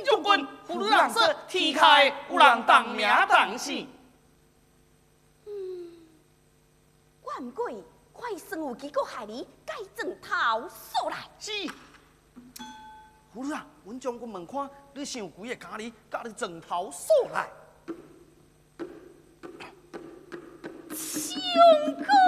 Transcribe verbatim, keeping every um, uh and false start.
将军，胡女郎说天开有人当命当死。 嗯，我唔过快算有几个害你改正头数来。 是。胡女郎，阮将军问看，你想几个家里，甲你正头数来。 将军。